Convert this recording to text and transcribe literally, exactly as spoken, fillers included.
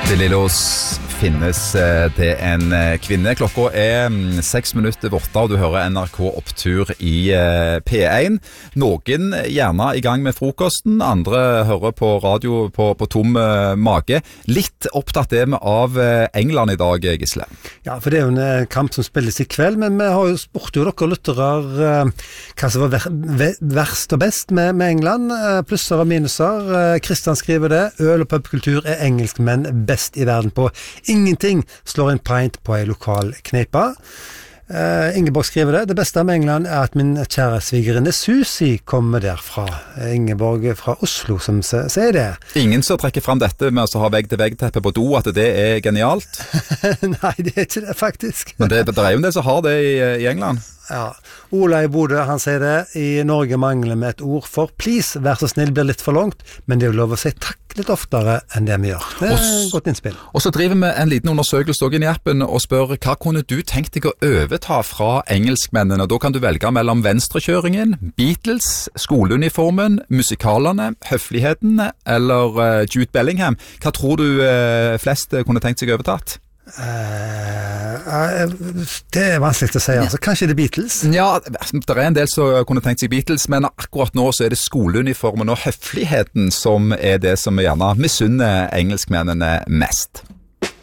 Lillos finnes det en kvinne. Klokka er seks minutter åtte, og du hører N R K Opptur i P én. Noen gjerne i gang med frokosten, andre hører på radio på, på tom mage. Litt opptatt er vi av England i dag, Gisle. Ja, for det er jo en kamp som spilles i kveld, men vi har jo spurt jo dere lyttere hva som var ver verst og best med, med England. Plusser og minuser. Kristian skriver det. Øl og pubkultur er engelskmenn best i verden på. Ingenting slår en pint på en lokal kneipa. Uh, Ingeborg skriver det. Det beste med England er at min kjære svigerinne Susi kommer derfra. Ingeborg fra Oslo som sier det. Ingen som trekker frem dette med å ha vegg-til-vegg-teppe på do, at det er genialt? Nei, det er ikke det faktisk. Men det, det er jo en del som har det i, i England. Ja, Ola i Bodø, han sier det. I Norge mangler vi et ord for please, vær så snill, blir litt for langt, men det er jo lov å si takk litt oftere enn det vi gjør. Det er et godt innspill. Og så driver vi en liten undersøkelse også i appen og spør hva kunne du tenkt deg å overta fra engelskmennene? Da kan du velge mellom venstrekjøringen, Beatles, skoleuniformen, musikalene, høfligheten eller uh, Jude Bellingham. Hva tror du uh, flest kunne tenkt seg overtatt? Uh, det er vanskelig å si, altså. Kanskje det er Beatles? Ja, det er en del som kunne tenkt seg Beatles, men akkurat nå så er det skoleuniformen og høfligheten som er det som vi gjerne misunner engelskmennene mest.